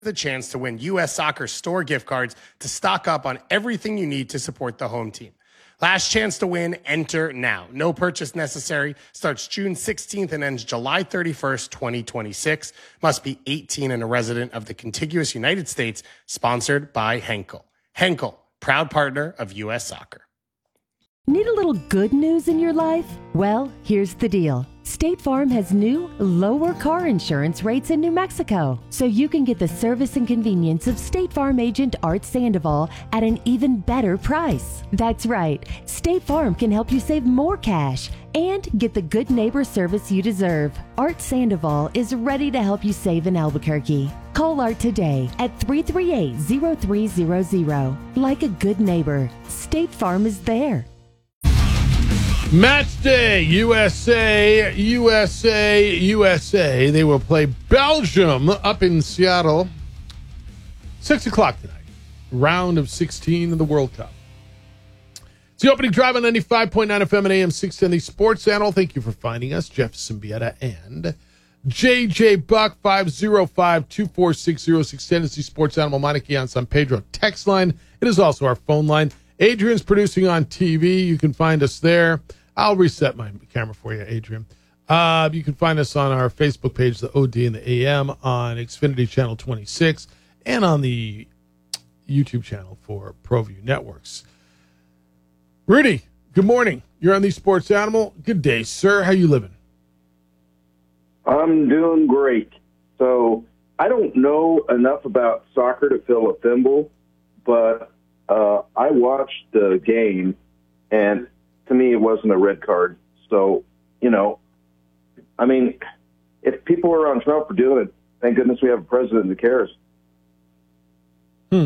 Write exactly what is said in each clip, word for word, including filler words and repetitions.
the chance to win U S Soccer store gift cards to stock up on everything you need to support the home team. Last chance to win, enter now. No purchase necessary. Starts June sixteenth and ends July thirty-first, twenty twenty-six. Must be eighteen and a resident of the contiguous United States. Sponsored by Henkel. Henkel, proud partner of U S Soccer. Need a little good news in your life? Well, here's the deal. State Farm has new, lower car insurance rates in New Mexico, so you can get the service and convenience of State Farm agent Art Sandoval at an even better price. That's right. State Farm can help you save more cash and get the good neighbor service you deserve. Art Sandoval is ready to help you save in Albuquerque. Call Art today at three three eight, zero three zero zero. Like a good neighbor, State Farm is there. Match day, U S A, U S A, U S A. They will play Belgium up in Seattle. Six o'clock tonight. Round of sixteen of the World Cup. It's the opening drive on ninety-five point nine F M and A M six ten, the Sports Channel. Thank you for finding us. Jeff Symbieta and J J Buck, five oh five, two four six, oh six one oh is the Sports Animal Monarchy on San Pedro text line. It is also our phone line. Adrian's producing on T V. You can find us there. I'll reset my camera for you, Adrian. Uh, you can find us on our Facebook page, the O D and the A M, on Xfinity Channel twenty-six, and on the YouTube channel for ProView Networks. Rudy, good morning. You're on the Sports Animal. Good day, sir. How you living? I'm doing great. So I don't know enough about soccer to fill a thimble, but uh, I watched the game, and to me, it wasn't a red card. So, you know, I mean, if people are on Trump for doing it, thank goodness we have a president that cares. Hmm.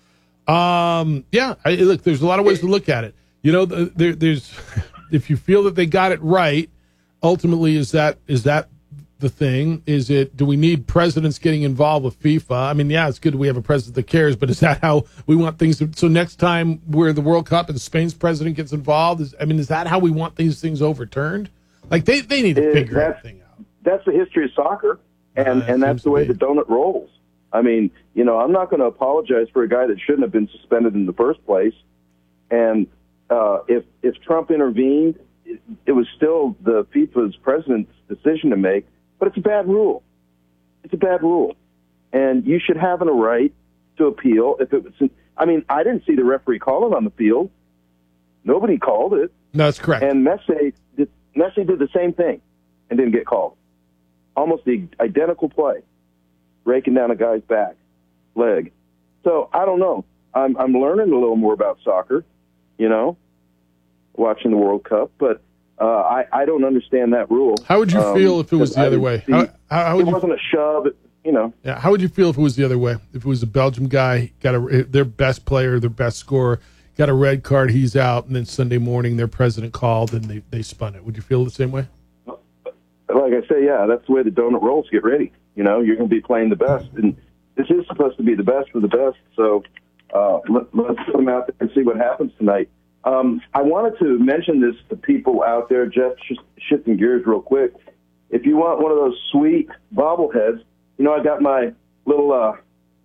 Um. Yeah. I, look, there's a lot of ways to look at it. You know, there, there's if you feel that they got it right, ultimately, is that is that the thing? Is it? Do we need presidents getting involved with FIFA? I mean, yeah, it's good we have a president that cares, but is that how we want things to? So next time where the World Cup and Spain's president gets involved, is I mean, is that how we want these things overturned? Like they, they need to it, figure everything out. That's the history of soccer, and uh, and that's the way the donut rolls. I mean, you know, I'm not going to apologize for a guy that shouldn't have been suspended in the first place. And uh, if if Trump intervened, it, it was still the FIFA's president's decision to make. But it's a bad rule. It's a bad rule. And you should have a right to appeal if it was. I mean, I didn't see the referee call it on the field. Nobody called it. No, that's correct. And Messi did, Messi did the same thing and didn't get called. Almost the identical play, raking down a guy's back, leg. So I don't know. I'm, I'm learning a little more about soccer, you know, watching the World Cup. But Uh, I, I don't understand that rule. How would you um, feel if it was the other way? See, how, how, how would it you, wasn't a shove, it, you know. Yeah. How would you feel if it was the other way? If it was a Belgium guy, got a, their best player, their best scorer, got a red card, he's out, and then Sunday morning their president called and they, they spun it. Would you feel the same way? Like I say, yeah, that's the way the donut rolls. Get ready. You know, you're going to be playing the best. And this is supposed to be the best for the best. So uh, let, let's come out there and see what happens tonight. Um, I wanted to mention this to people out there, Jeff, sh- shifting gears real quick. If you want one of those sweet bobbleheads, you know, I got my little uh,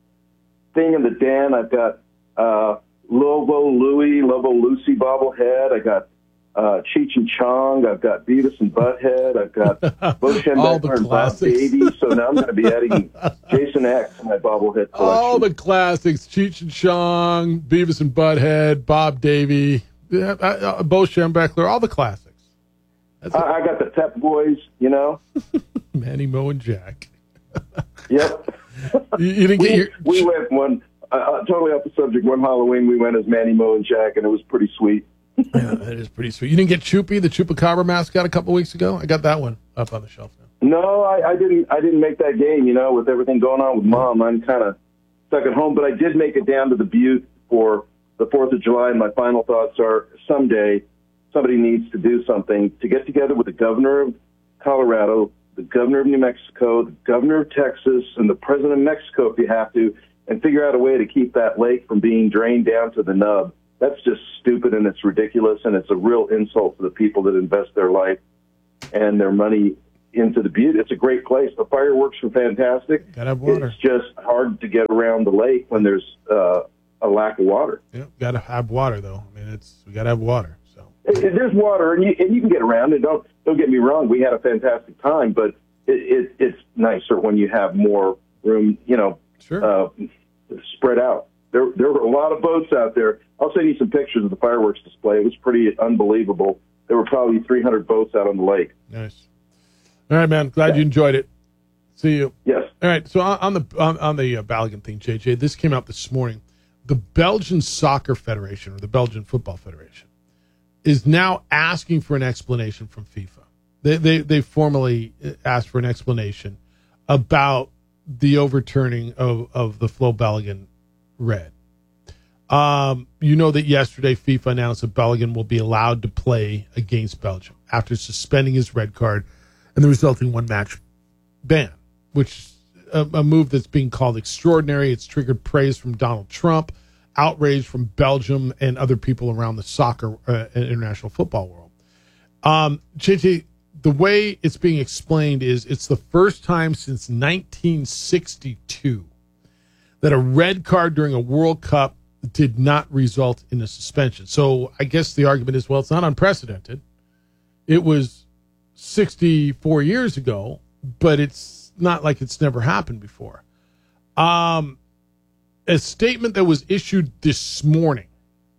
thing in the den. I've got uh, Lobo Louie, Lobo Lucy bobblehead. I got uh, Cheech and Chong. I've got Beavis and Butthead. I've got Bo Schembechler and Bob Davy. So now I'm going to be adding Jason X to my bobblehead collection. All the classics, Cheech and Chong, Beavis and Butthead, Bob Davy, yeah, uh, Bo Schembechler, all the classics. That's I, I got the Pep Boys, you know. Manny, Mo, and Jack. Yep. you, you didn't we, get your... we went one, uh, totally off the subject, one Halloween we went as Manny, Mo, and Jack, and it was pretty sweet. Yeah, that is pretty sweet. You didn't get Choopy, the Chupacabra mascot, a couple weeks ago? I got that one up on the shelf now. No, I, I didn't. I didn't make that game. You know, with everything going on with Mom, I'm kind of stuck at home. But I did make it down to the Butte for the Fourth of July. And my final thoughts are: someday, somebody needs to do something to get together with the governor of Colorado, the governor of New Mexico, the governor of Texas, and the president of Mexico, if you have to, and figure out a way to keep that lake from being drained down to the nub. That's just stupid, and it's ridiculous, and it's a real insult to the people that invest their life and their money into the beauty. It's a great place. The fireworks are fantastic. Gotta have water. It's just hard to get around the lake when there's uh, a lack of water. Yeah, gotta have water though. I mean, it's we gotta have water. So it, it, there's water, and you and you can get around. And don't don't get me wrong, we had a fantastic time, but it, it, it's nicer when you have more room. You know, sure. uh, spread out. There there were a lot of boats out there. I'll send you some pictures of the fireworks display. It was pretty unbelievable. There were probably three hundred boats out on the lake. Nice. All right, man. Glad yeah. you enjoyed it. See you. Yes. All right. So on the on, on the uh, Balogun thing, J J, this came out this morning. The Belgian Soccer Federation, or the Belgian Football Federation, is now asking for an explanation from FIFA. They they they formally asked for an explanation about the overturning of, of the Flo Balogun red. Um, you know that yesterday FIFA announced that Balogun will be allowed to play against Belgium after suspending his red card and the resulting one-match ban, which is a, a move that's being called extraordinary. It's triggered praise from Donald Trump, outrage from Belgium and other people around the soccer uh, and international football world. Um, J J, the way it's being explained is it's the first time since nineteen sixty-two that a red card during a World Cup did not result in a suspension. So I guess the argument is, well, it's not unprecedented. It was sixty-four years ago, but it's not like it's never happened before. Um, a statement that was issued this morning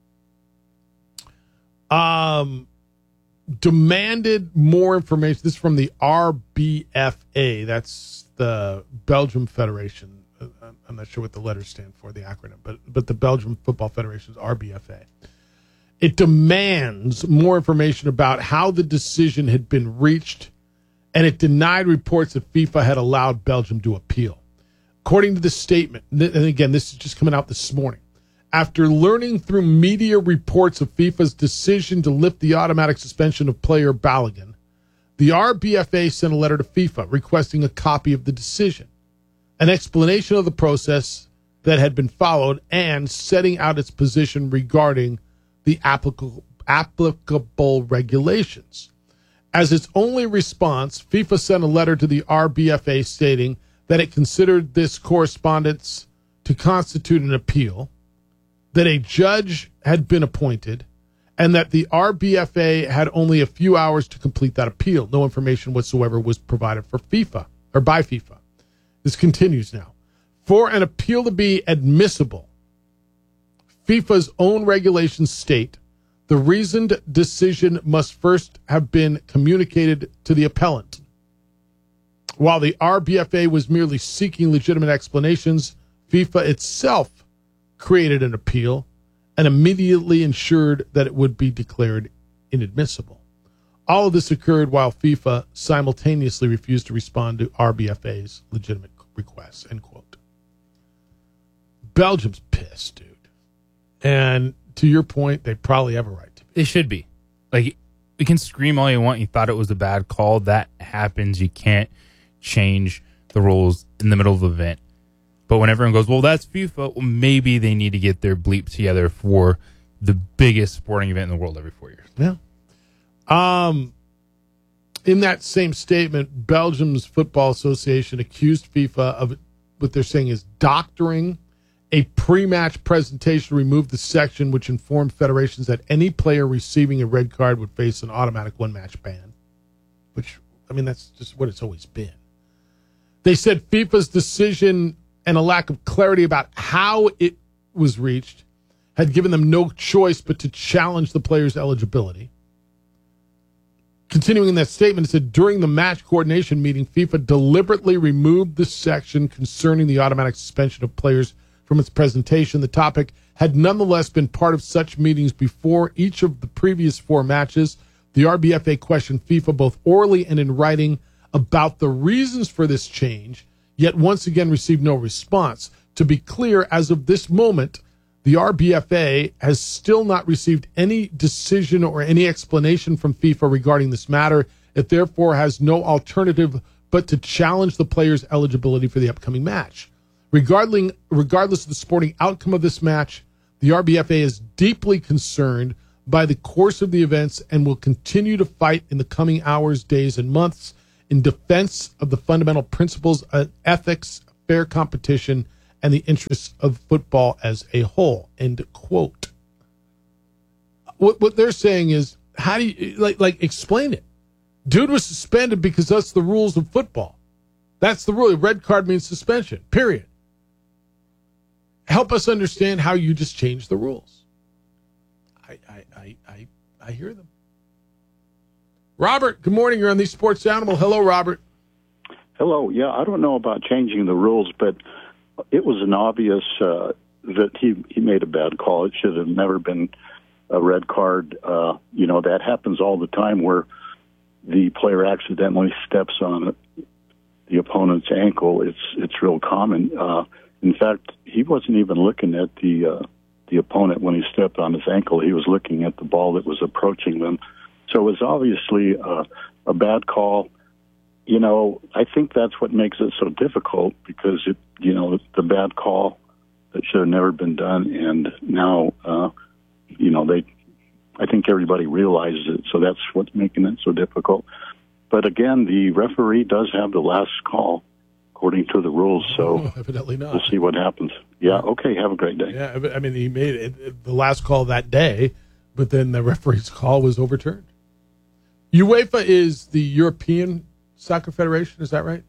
um, demanded more information. This is from the R B F A. That's the Belgium Federation. I'm not sure what the letters stand for, the acronym, but but the Belgium Football Federation is R B F A. It demands more information about how the decision had been reached, and it denied reports that FIFA had allowed Belgium to appeal. According to the statement, and again, this is just coming out this morning, after learning through media reports of FIFA's decision to lift the automatic suspension of player Balogun, the R B F A sent a letter to FIFA requesting a copy of the decision, an explanation of the process that had been followed, and setting out its position regarding the applicable, applicable regulations. As its only response, FIFA sent a letter to the R B F A stating that it considered this correspondence to constitute an appeal, that a judge had been appointed, and that the R B F A had only a few hours to complete that appeal. No information whatsoever was provided for FIFA or by FIFA. This continues now. For an appeal to be admissible, FIFA's own regulations state the reasoned decision must first have been communicated to the appellant. While the R B F A was merely seeking legitimate explanations, FIFA itself created an appeal and immediately ensured that it would be declared inadmissible. All of this occurred while FIFA simultaneously refused to respond to R B F A's legitimate requests, end quote. Belgium's pissed, dude. And to your point, they probably have a right to be. They should be. Like, you can scream all you want. You thought it was a bad call. That happens. You can't change the rules in the middle of the event. But when everyone goes, well, that's FIFA, well, maybe they need to get their bleep together for the biggest sporting event in the world every four years. Yeah. Um, in that same statement, Belgium's Football Association accused FIFA of what they're saying is doctoring a pre-match presentation to remove the section which informed federations that any player receiving a red card would face an automatic one-match ban, which, I mean, that's just what it's always been. They said FIFA's decision and a lack of clarity about how it was reached had given them no choice but to challenge the player's eligibility. Continuing in that statement, it said, during the match coordination meeting, FIFA deliberately removed the section concerning the automatic suspension of players from its presentation. The topic had nonetheless been part of such meetings before each of the previous four matches. The R B F A questioned FIFA both orally and in writing about the reasons for this change, yet once again received no response. To be clear, as of this moment, the R B F A has still not received any decision or any explanation from FIFA regarding this matter. It therefore has no alternative but to challenge the player's eligibility for the upcoming match. Regarding, regardless of the sporting outcome of this match, the R B F A is deeply concerned by the course of the events and will continue to fight in the coming hours, days, and months in defense of the fundamental principles of ethics, fair competition, and the interests of football as a whole, end quote. What what they're saying is, how do you, like, like explain it? Dude was suspended because that's the rules of football. That's the rule. A red card means suspension, period. Help us understand how you just changed the rules. I I I I, I hear them. Robert, good morning. You're on the Sports Animal. Hello, Robert. Hello. Yeah, I don't know about changing the rules, but it was an obvious uh, that he, he made a bad call. It should have never been a red card. Uh, you know, that happens all the time where the player accidentally steps on it, the opponent's ankle. It's it's real common. Uh, in fact, he wasn't even looking at the uh, the opponent when he stepped on his ankle. He was looking at the ball that was approaching them. So it was obviously uh, a bad call. You know, I think that's what makes it so difficult because, it, you know, it's the bad call that should have never been done. And now, uh, you know, they, I think everybody realizes it. So that's what's making it so difficult. But again, the referee does have the last call according to the rules. So oh, evidently not. We'll see what happens. Yeah. Okay. Have a great day. Yeah. I mean, he made it the last call that day, but then the referee's call was overturned. UEFA is the European Soccer Federation, is that right?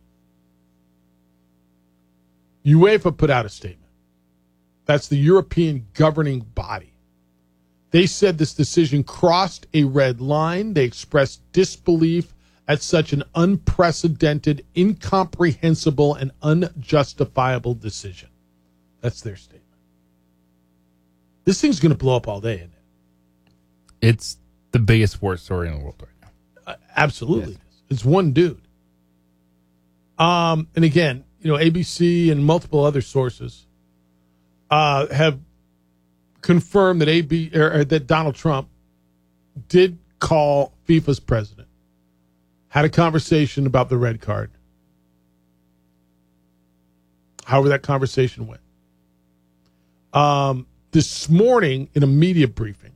UEFA put out a statement. That's the European governing body. They said this decision crossed a red line. They expressed disbelief at such an unprecedented, incomprehensible, and unjustifiable decision. That's their statement. This thing's going to blow up all day, isn't it? It's the biggest sports story in the world right now. Uh, absolutely. Yes. It's one dude. Um, and again, you know, A B C and multiple other sources uh, have confirmed that A B or, or that Donald Trump did call FIFA's president, had a conversation about the red card. However, that conversation went. Um, this morning in a media briefing,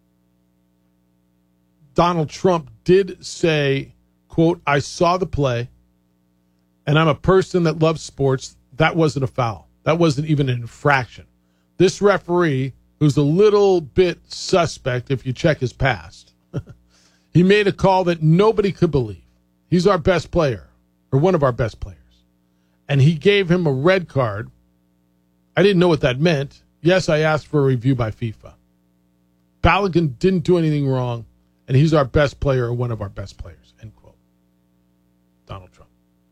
Donald Trump did say, quote, "I saw the play, and I'm a person that loves sports. That wasn't a foul. That wasn't even an infraction. This referee, who's a little bit suspect if you check his past, he made a call that nobody could believe. He's our best player, or one of our best players. And he gave him a red card. I didn't know what that meant. Yes, I asked for a review by FIFA. Balogun didn't do anything wrong, and he's our best player or one of our best players," end quote. Donald Trump.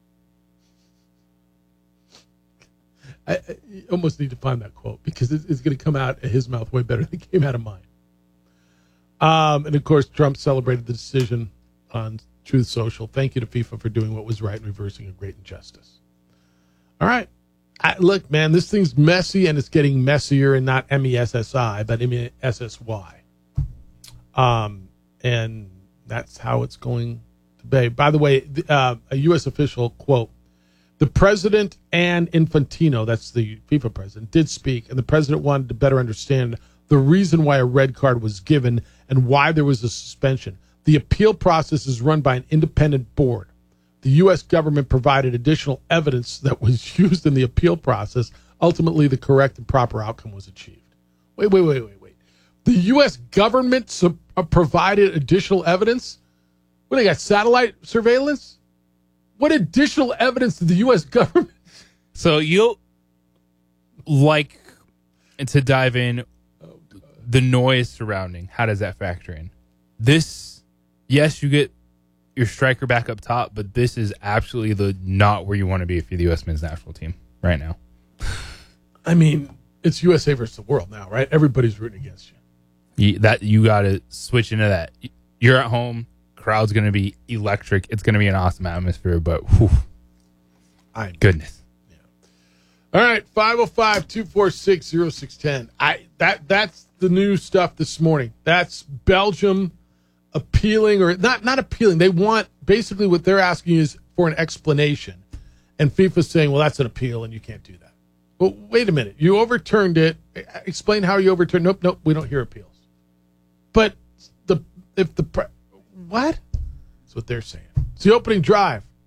I, I you almost need to find that quote because it's, it's going to come out of his mouth way better than it came out of mine. Um, and, of course, Trump celebrated the decision on Truth Social. Thank you to FIFA for doing what was right and reversing a great injustice. All right. I, look, man, this thing's messy, and it's getting messier, and not M E S S I, but M E S S Y. Um, and that's how it's going to be. By the way, uh, a U S official, quote, "The president and Infantino," that's the FIFA president, "did speak, and the president wanted to better understand the reason why a red card was given and why there was a suspension. The appeal process is run by an independent board. The U S government provided additional evidence that was used in the appeal process. Ultimately, the correct and proper outcome was achieved." Wait, wait, wait, wait, wait. The U S government su- uh, provided additional evidence? What, they got satellite surveillance? What additional evidence did the U S government? So you'll like to dive in the noise surrounding. How does that factor in? This, yes, you get your striker back up top, but this is absolutely the not where you want to be if you're the U S men's national team right now. I mean, it's U S A versus the world now, right? Everybody's rooting against you. You, that you got to switch into that. You're at home. Crowd's going to be electric. It's going to be an awesome atmosphere, but whew, I goodness. All right, five oh five, two four six, oh six one oh. I that that's the new stuff this morning. That's Belgium appealing, or not not appealing. They want, basically what they're asking is for an explanation. And FIFA's saying, well, that's an appeal and you can't do that. Well, wait a minute. You overturned it. Explain how you overturned. Nope, nope, we don't hear appeals. But the if the what? That's what they're saying. It's the opening drive.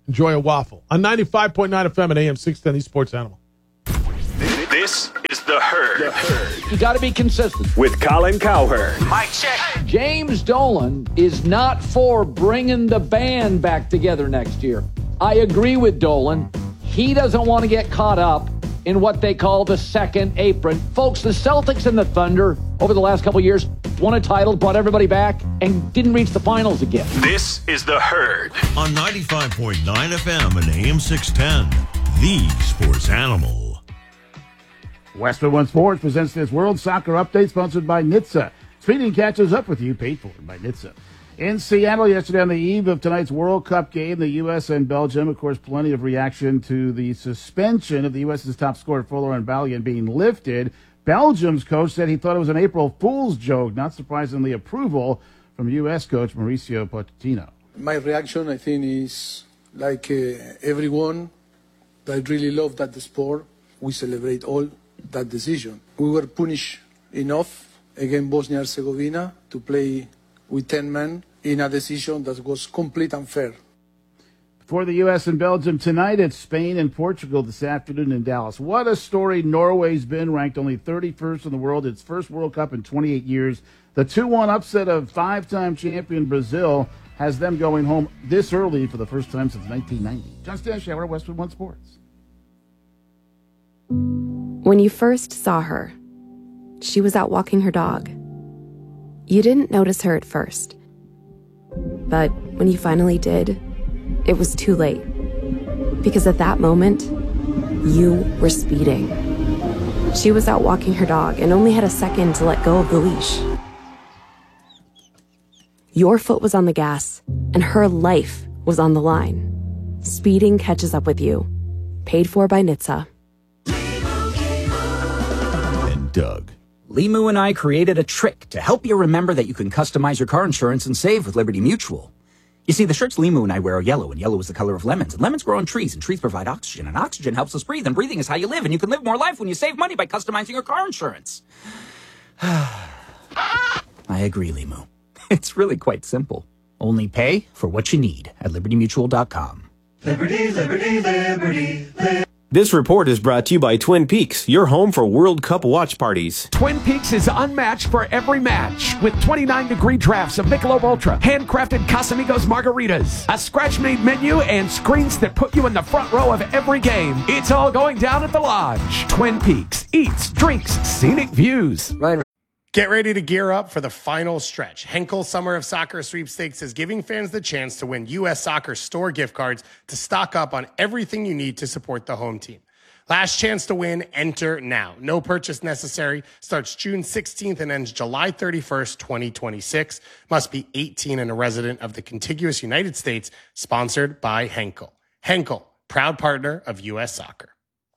Enjoy a waffle. On ninety-five point nine F M and A M six ten, the Sports Animal. This is The Herd. The Herd. You got to be consistent. With Colin Cowherd. Mike check. James Dolan is not for bringing the band back together next year. I agree with Dolan. He doesn't want to get caught up in what they call the second apron. Folks, the Celtics and the Thunder over the last couple of years won a title, brought everybody back, and didn't reach the finals again. This is The Herd. On ninety-five point nine F M and A M six ten, the Sports Animal. Westwood One Sports presents this World Soccer Update sponsored by N H T S A. Speeding catches up with you, paid for by N H T S A. In Seattle yesterday on the eve of tonight's World Cup game, the U S and Belgium, of course, plenty of reaction to the suspension of the U S's top scorer, Folarin Balogun, being lifted. Belgium's coach said he thought it was an April Fool's joke. Not surprisingly, approval from U S coach Mauricio Pochettino. My reaction, I think, is like uh, everyone that really love that the sport, we celebrate all that decision. We were punished enough against Bosnia and Herzegovina to play with ten men in a decision that was complete unfair. For the U S and Belgium tonight, it's Spain and Portugal this afternoon in Dallas. What a story Norway's been, ranked only thirty-first in the world, its first World Cup in twenty-eight years. The two one upset of five-time champion Brazil has them going home this early for the first time since nineteen ninety. John Stanshauer, Westwood One Sports. When you first saw her, she was out walking her dog. You didn't notice her at first. But when you finally did, it was too late. Because at that moment, you were speeding. She was out walking her dog and only had a second to let go of the leash. Your foot was on the gas, and her life was on the line. Speeding catches up with you. Paid for by N H T S A. Doug. Limu and I created a trick to help you remember that you can customize your car insurance and save with Liberty Mutual. You see, the shirts Limu and I wear are yellow, and yellow is the color of lemons, and lemons grow on trees, and trees provide oxygen, and oxygen helps us breathe, and breathing is how you live, and you can live more life when you save money by customizing your car insurance. I agree, Limu. It's really quite simple. Only pay for what you need at liberty mutual dot com. Liberty, liberty, liberty, liberty. This report is brought to you by Twin Peaks, your home for World Cup watch parties. Twin Peaks is unmatched for every match with twenty-nine degree drafts of Michelob Ultra, handcrafted Casamigos margaritas, a scratch-made menu, and screens that put you in the front row of every game. It's all going down at the Lodge. Twin Peaks eats, drinks, scenic views. Right. Get ready to gear up for the final stretch. Henkel Summer of Soccer Sweepstakes is giving fans the chance to win U S Soccer store gift cards to stock up on everything you need to support the home team. Last chance to win, enter now. No purchase necessary. Starts June sixteenth and ends July thirty-first, twenty twenty-six. Must be eighteen and a resident of the contiguous United States. Sponsored by Henkel. Henkel, proud partner of U S Soccer.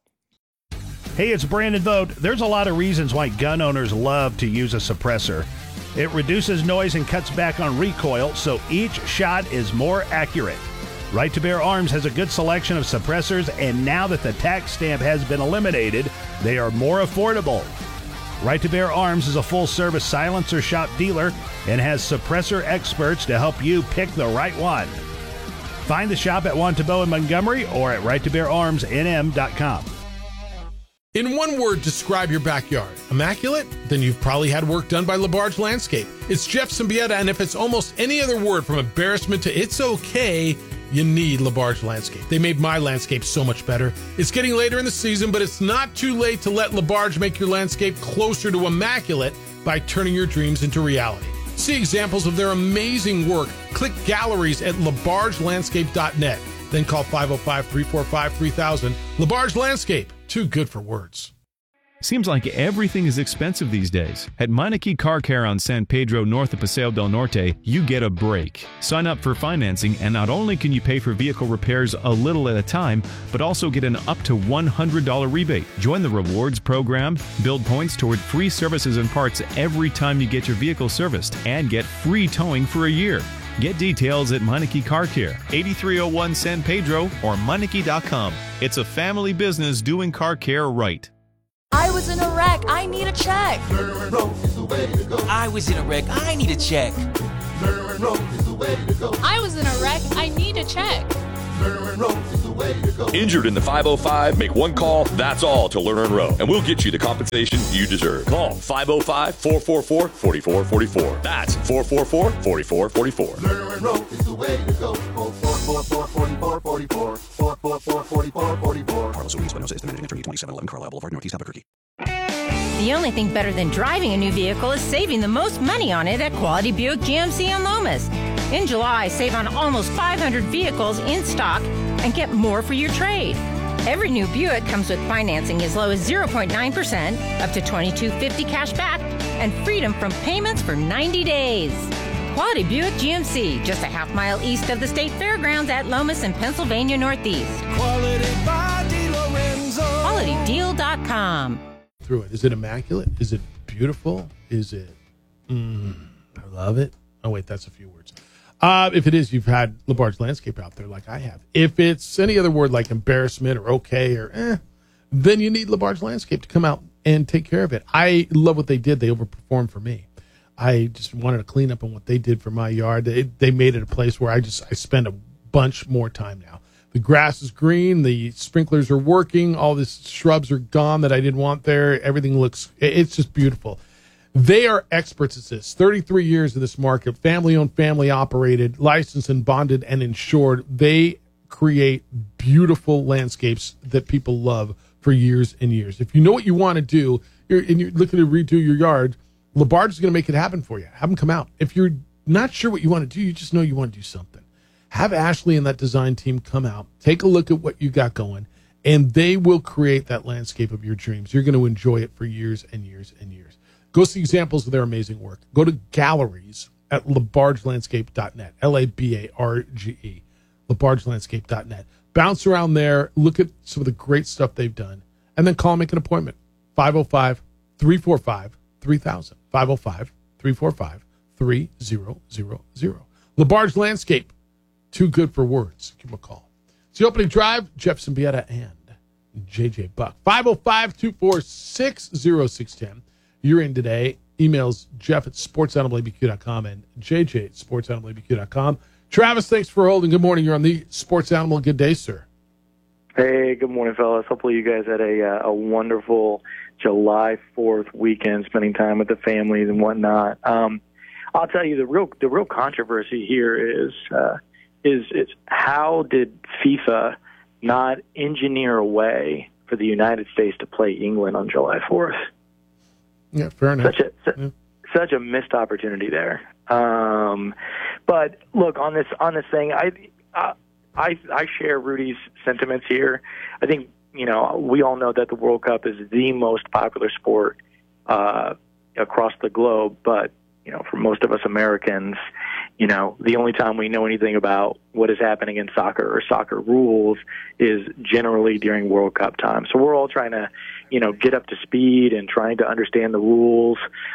Hey, it's Brandon Vogt. There's a lot of reasons why gun owners love to use a suppressor. It reduces noise and cuts back on recoil, so each shot is more accurate. Right to Bear Arms has a good selection of suppressors, and now that the tax stamp has been eliminated, they are more affordable. Right to Bear Arms is a full-service silencer shop dealer and has suppressor experts to help you pick the right one. Find the shop at Wantabo in Montgomery or at right to bear arms n m dot com. In one word, describe your backyard. Immaculate? Then you've probably had work done by LaBarge Landscape. It's Jeff Symbieta, and if it's almost any other word from embarrassment to it's okay, you need LaBarge Landscape. They made my landscape so much better. It's getting later in the season, but it's not too late to let LaBarge make your landscape closer to immaculate by turning your dreams into reality. See examples of their amazing work. Click galleries at labarge landscape dot net. Then call five oh five, three four five, three thousand. LaBarge Landscape. Too good for words. Seems like everything is expensive these days. At Meineke Car Care on San Pedro north of Paseo del Norte, you get a break. Sign up for financing, and not only can you pay for vehicle repairs a little at a time, but also get an up to one hundred dollars rebate. Join the rewards program, build points toward free services and parts every time you get your vehicle serviced, and get free towing for a year. Get details at Meineke Car Care, eighty-three oh one San Pedro or Meineke dot com. It's a family business doing car care right. I was in a wreck. I need a check. I was in a wreck. I need a check. I was in a wreck. I need a check. Lerner and Rose is the way to go. Injured in the five oh five? Make one call, that's all, to Lerner and Rowe, and we'll get you the compensation you deserve. Call five oh five, four four four, four four four four. That's four four four, four four four four. Lerner and Rowe is the way to go. four four four, four four four four. four four four, four four four four. Carlos Ruiz Espinosa is the managing attorney, twenty-seven eleven Carlisle Boulevard, Northeast Albuquerque. The only thing better than driving a new vehicle is saving the most money on it at Quality Buick G M C in Lomas. In July, save on almost five hundred vehicles in stock and get more for your trade. Every new Buick comes with financing as low as zero point nine percent, up to twenty-two fifty cash back, and freedom from payments for ninety days. Quality Buick G M C, just a half mile east of the State Fairgrounds at Lomas in Pennsylvania Northeast. Quality by DeLorenzo. quality deal dot com. Through it. Is it immaculate? Is it beautiful? Is it, mm, I love it? Oh, wait, that's a few words. Uh, if it is, you've had LaBarge Landscape out there like I have. If it's any other word like embarrassment or okay or eh, then you need LaBarge Landscape to come out and take care of it. I love what they did. They overperformed for me. I just wanted to clean up on what they did for my yard. They, they made it a place where I just I spend a bunch more time now. The grass is green. The sprinklers are working. All these shrubs are gone that I didn't want there. Everything looks, it's just beautiful. They are experts at this. thirty-three years in this market, family-owned, family-operated, licensed and bonded and insured. They create beautiful landscapes that people love for years and years. If you know what you want to do you're, and you're looking to redo your yard, LaBarge is going to make it happen for you. Have them come out. If you're not sure what you want to do, you just know you want to do something. Have Ashley and that design team come out, take a look at what you got going, and they will create that landscape of your dreams. You're going to enjoy it for years and years and years. Go see examples of their amazing work. Go to galleries at labarge landscape dot net, L A B A R G E, labarge landscape dot net. Bounce around there, look at some of the great stuff they've done, and then call and make an appointment. five oh five, three four five, three thousand, five oh five, three four five, three thousand. LaBarge Landscape. Too good for words. Give them a call. It's the opening drive. Jeff Zimbietta and J J Buck. five oh five, two four six, oh six one oh. You're in today. Emails Jeff at sports animal a b q dot com and J J at sports animal a b q dot com. Travis, thanks for holding. Good morning. You're on the Sports Animal. Good day, sir. Hey, good morning, fellas. Hopefully you guys had a uh, a wonderful July fourth weekend, spending time with the families and whatnot. Um, I'll tell you, the real the real controversy here is uh, is is how did FIFA not engineer a way for the United States to play England on July fourth? Yeah, fair enough. Such a su- yeah. such a missed opportunity there. Um, but look, on this on this thing, I. Uh, I, I share Rudy's sentiments here. I think, you know, we all know that the World Cup is the most popular sport uh, across the globe. But, you know, for most of us Americans, you know, the only time we know anything about what is happening in soccer or soccer rules is generally during World Cup time. So we're all trying to, you know, get up to speed and trying to understand the rules.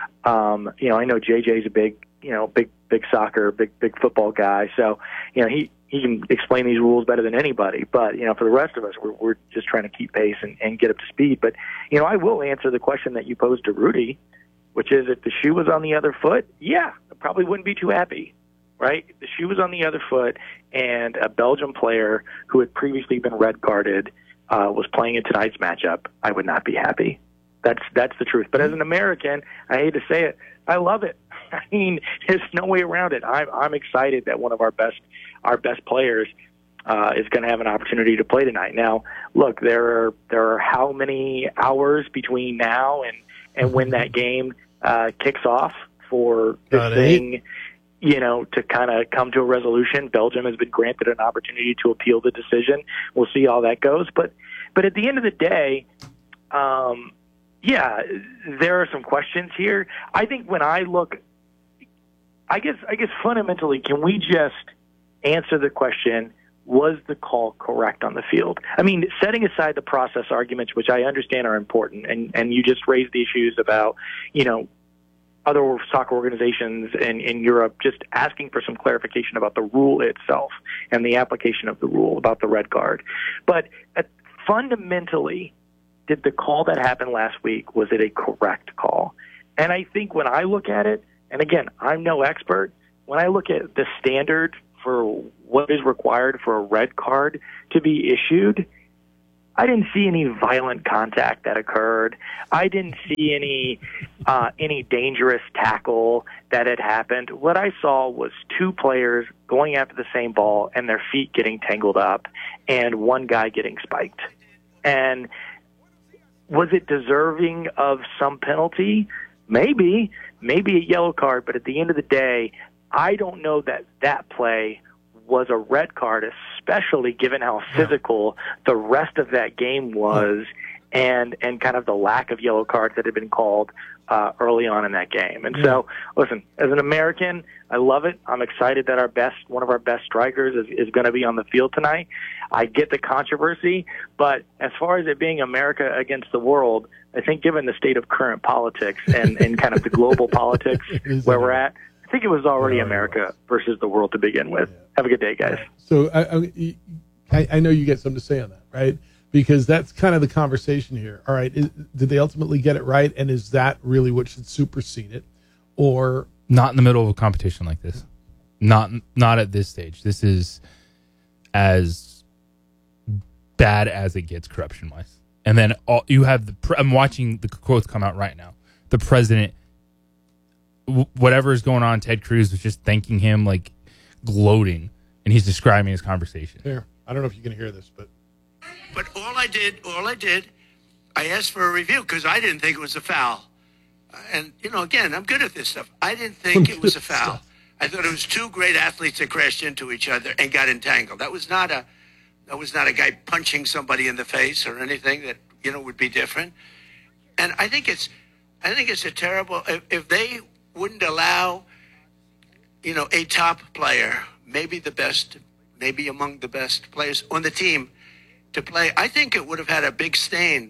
Um, you know, I know J J's a big, you know, big, big soccer, big, big football guy. So, you know, he, he can explain these rules better than anybody. But, you know, for the rest of us, we're, we're just trying to keep pace and, and get up to speed. But, you know, I will answer the question that you posed to Rudy, which is if the shoe was on the other foot, yeah, I probably wouldn't be too happy, right? If the shoe was on the other foot and a Belgian player who had previously been red carded uh, was playing in tonight's matchup, I would not be happy. That's that's the truth. But as an American, I hate to say it, I love it. I mean, there's no way around it. I'm I'm excited that one of our best our best players uh, is going to have an opportunity to play tonight. Now, look, there are there are how many hours between now and, and when that game uh, kicks off for this Got thing, eight. you know, to kind of come to a resolution. Belgium has been granted an opportunity to appeal the decision. We'll see how that goes. But but at the end of the day, um, yeah, there are some questions here. I think when I look, I guess I guess fundamentally, can we just answer the question, was the call correct on the field? I mean, setting aside the process arguments, which I understand are important, and, and you just raised the issues about, you know, other soccer organizations in, in Europe just asking for some clarification about the rule itself and the application of the rule about the red card. But uh, fundamentally, did the call that happened last week, was it a correct call? And I think when I look at it, and again, I'm no expert, when I look at the standard for what is required for a red card to be issued, I didn't see any violent contact that occurred. I didn't see any uh, any dangerous tackle that had happened. What I saw was two players going after the same ball and their feet getting tangled up and one guy getting spiked. And was it deserving of some penalty? Maybe. Maybe a yellow card. But at the end of the day, I don't know that that play was a red card, especially given how physical the rest of that game was and and kind of the lack of yellow cards that had been called uh, early on in that game. And so, listen, as an American, I love it. I'm excited that our best, one of our best strikers is, is going to be on the field tonight. I get the controversy, but as far as it being America against the world, I think given the state of current politics and, and kind of the global politics where we're at, I think it was already America versus the world to begin with. Have a good day, guys. So I, I, I know you get something to say on that, right? Because that's kind of the conversation here. All right, is, did they ultimately get it right, and is that really what should supersede it, or not in the middle of a competition like this? Not not at this stage. This is as bad as it gets corruption wise. And then all, you have the. I'm watching the quotes come out right now. The president, w- whatever is going on, Ted Cruz was just thanking him, like gloating, and he's describing his conversation. Here, I don't know if you can hear this, but. But all I did, all I did, I asked for a review because I didn't think it was a foul. Uh, and, you know, again, I'm good at this stuff. I didn't think it was a foul. I thought it was two great athletes that crashed into each other and got entangled. That was not a, that was not a guy punching somebody in the face or anything that, you know, would be different. And I think it's, I think it's a terrible, if, if they wouldn't allow, you know, a top player, maybe the best, maybe among the best players on the team, to play, I think it would have had a big stain.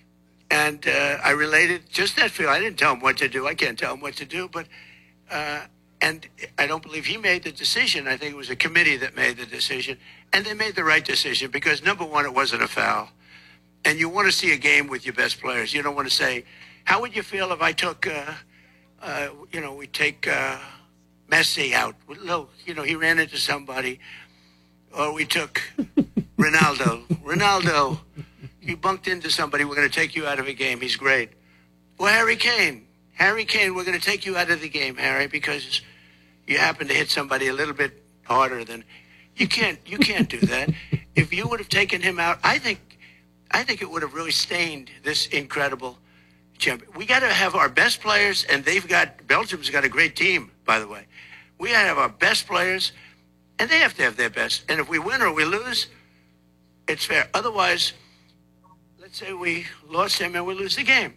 And uh, I related just that feel. I didn't tell him what to do. I can't tell him what to do. But uh, and I don't believe he made the decision. I think it was a committee that made the decision. And they made the right decision because, number one, it wasn't a foul. And you want to see a game with your best players. You don't want to say, how would you feel if I took, uh, uh, you know, we take uh, Messi out? Look, you know, he ran into somebody. Or we took Ronaldo. Ronaldo, you bumped into somebody. We're going to take you out of a game. He's great. Well, Harry Kane. Harry Kane, we're going to take you out of the game, Harry, because you happen to hit somebody a little bit harder than you can't. You can't do that. If you would have taken him out, I think, I think it would have really stained this incredible champion. We got to have our best players, and they've got Belgium's got a great team, by the way. We got to have our best players. And they have to have their best. And if we win or we lose, it's fair. Otherwise, let's say we lost him and we lose the game.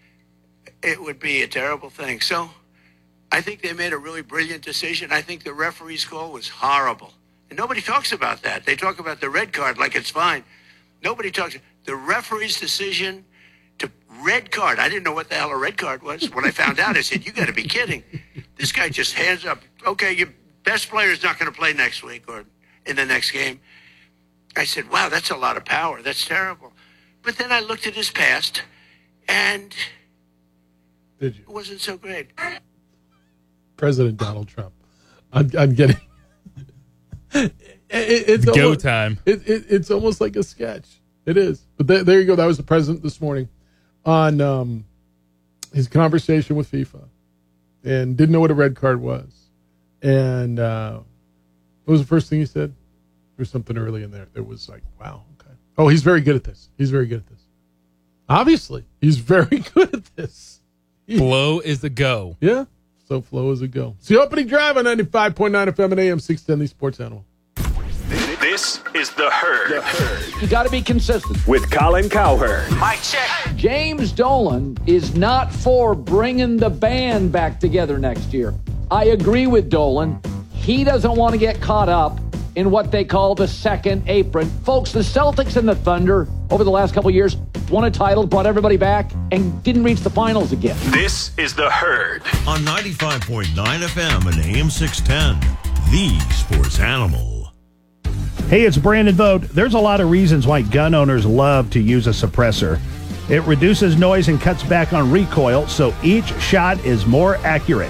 It would be a terrible thing. So I think they made a really brilliant decision. I think the referee's call was horrible. And nobody talks about that. They talk about the red card like it's fine. Nobody talks. The referee's decision to red card. I didn't know what the hell a red card was. When I found out, I said, you got to be kidding. This guy just hands up. Okay, you best player is not going to play next week or in the next game. I said, wow, that's a lot of power. That's terrible. But then I looked at his past, and Did you? It wasn't so great. President Donald Trump. I'm, I'm getting... it, it's Go almost, time. It, it, it's almost like a sketch. It is. But there, there you go. That was the president this morning on um, his conversation with FIFA and didn't know what a red card was. And uh, what was the first thing he said? There was something early in there that was like, wow, okay. Oh, he's very good at this. He's very good at this. Obviously, he's very good at this. He, Flow is a go. Yeah, so flow is a go. It's the opening drive on ninety-five point nine F M and A M six ten, the Sports Animal. This is The Herd. The Herd. You got to be consistent. With Colin Cowherd. Mike check. James Dolan is not for bringing the band back together next year. I agree with Dolan. He doesn't want to get caught up in what they call the second apron. Folks, the Celtics and the Thunder over the last couple of years won a title, brought everybody back, and didn't reach the finals again. This is The Herd. On ninety-five point nine F M and A M six ten, the Sports Animal. Hey, it's Brandon Vogt. There's a lot of reasons why gun owners love to use a suppressor. It reduces noise and cuts back on recoil, so each shot is more accurate.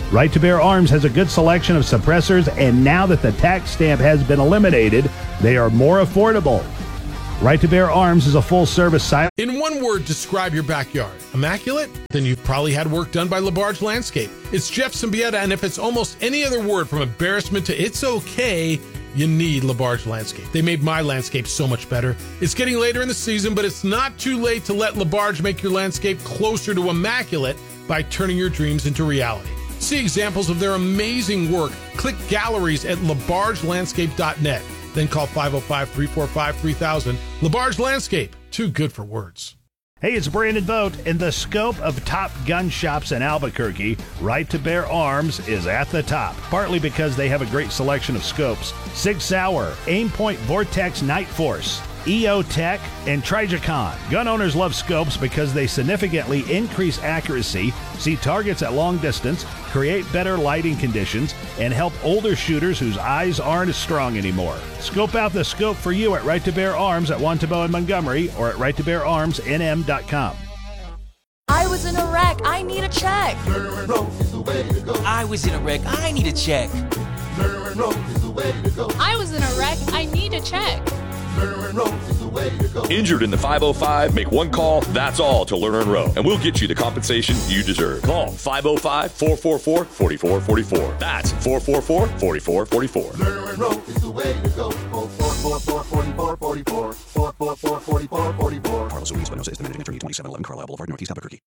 Right to Bear Arms has a good selection of suppressors, and now that the tax stamp has been eliminated, they are more affordable. Right to Bear Arms is a full-service site. In one word, describe your backyard. Immaculate? Then you've probably had work done by LaBarge Landscape. It's Jeff Symbieta, and if it's almost any other word from embarrassment to it's okay, you need LaBarge Landscape. They made my landscape so much better. It's getting later in the season, but it's not too late to let LaBarge make your landscape closer to immaculate by turning your dreams into reality. See examples of their amazing work. Click galleries at labarge landscape dot net. Then call five oh five, three four five, three thousand. LaBarge Landscape, too good for words. Hey, it's Brandon Vogt. In the scope of top gun shops in Albuquerque, Right to Bear Arms is at the top, partly because they have a great selection of scopes. Sig Sauer, Aimpoint Vortex Night Force, E O Tech, and Trijicon. Gun owners love scopes because they significantly increase accuracy, see targets at long distance, create better lighting conditions, and help older shooters whose eyes aren't as strong anymore. Scope out the scope for you at Right to Bear Arms at Wantabo and Montgomery or at right to bear arms n m dot com. I was in a wreck. I need a check. I was in a wreck. I need a check. I was in a wreck. I need a check. Injured in the five oh five? Make one call, that's all, to Lerner and Rowe, and we'll get you the compensation you deserve. Call five oh five, four four four, four four four four. That's four four four, four four four four. Lerner and Rowe is the way to go. four four four, four four four four. four four four, four four four four. Carlos Ruiz Espinosa is the managing attorney, twenty-seven eleven Carlisle Boulevard, Northeast Albuquerque.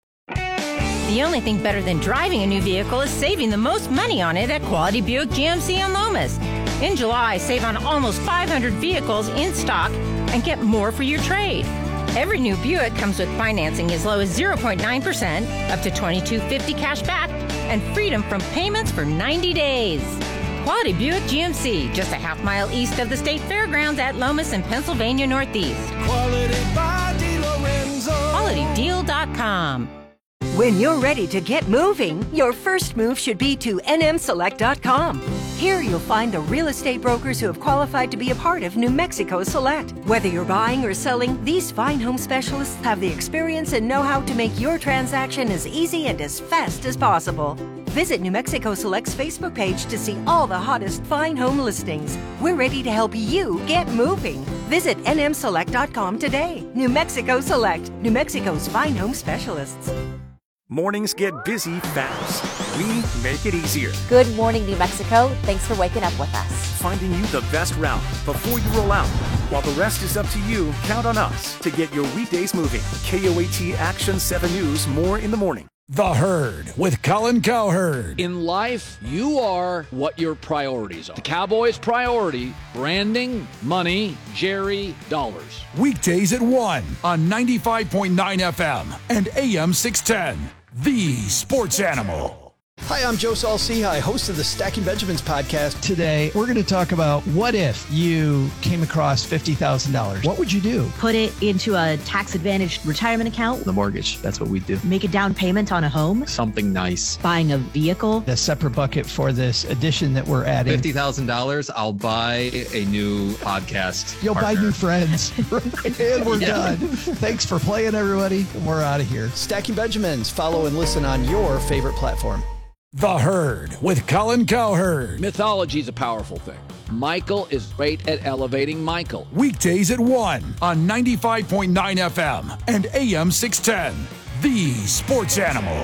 The only thing better than driving a new vehicle is saving the most money on it at Quality Buick G M C on Lomas. In July, save on almost five hundred vehicles in stock and get more for your trade. Every new Buick comes with financing as low as zero point nine percent, up to twenty-two fifty cash back, and freedom from payments for ninety days. Quality Buick G M C, just a half mile east of the State Fairgrounds at Lomas in Pennsylvania Northeast. Quality by DeLorenzo. quality deal dot com. When you're ready to get moving, your first move should be to N M select dot com. Here you'll find the real estate brokers who have qualified to be a part of New Mexico Select. Whether you're buying or selling, these fine home specialists have the experience and know-how to make your transaction as easy and as fast as possible. Visit New Mexico Select's Facebook page to see all the hottest fine home listings. We're ready to help you get moving. Visit N M select dot com today. New Mexico Select, New Mexico's fine home specialists. Mornings get busy fast. We make it easier. Good morning, New Mexico. Thanks for waking up with us. Finding you the best route before you roll out. While the rest is up to you, count on us to get your weekdays moving. K O A T Action seven News, more in the morning. The Herd with Colin Cowherd. In life, you are what your priorities are. The Cowboys' priority, branding, money, Jerry, dollars. Weekdays at one on ninety-five point nine F M and A M six ten. The Sports Animal. Hi, I'm Joe Saul-Sehy, host of the Stacking Benjamins podcast. Today, we're going to talk about what if you came across fifty thousand dollars. What would you do? Put it into a tax-advantaged retirement account. The mortgage, that's what we do. Make a down payment on a home. Something nice. Buying a vehicle. A separate bucket for this addition that we're adding. fifty thousand dollars, I'll buy a new podcast You'll partner. buy new friends. And we're Yeah. done. Thanks for playing, everybody. We're out of here. Stacking Benjamins. Follow and listen on your favorite platform. The Herd with Colin Cowherd. Mythology is a powerful thing. Michael is great at elevating Michael. Weekdays at one on ninety-five point nine F M and A M six ten. The Sports Animal.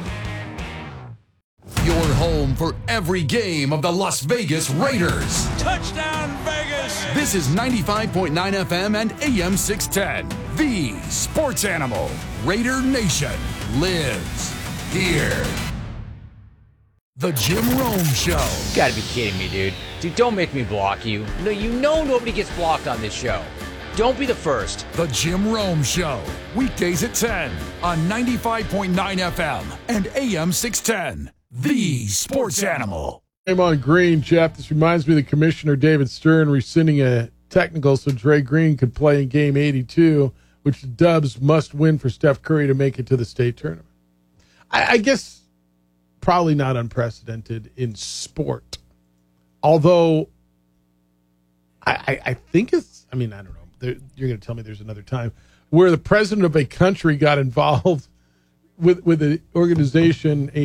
Your home for every game of the Las Vegas Raiders. Touchdown, Vegas! This is ninety-five point nine F M and A M six ten. The Sports Animal. Raider Nation lives here. The Jim Rome Show. You gotta be kidding me, dude. Dude, don't make me block you. No, you know nobody gets blocked on this show. Don't be the first. The Jim Rome Show. Weekdays at ten on ninety-five point nine F M and A M six ten. The Sports Animal. Game on Green, Jeff. This reminds me of the Commissioner David Stern rescinding a technical so Dre Green could play in Game eighty-two, which the Dubs must win for Steph Curry to make it to the state tournament. I, I guess probably not unprecedented in sport. Although, I, I, I think it's, I mean, I don't know. There, you're going to tell me there's another time where the president of a country got involved with, with an organization, a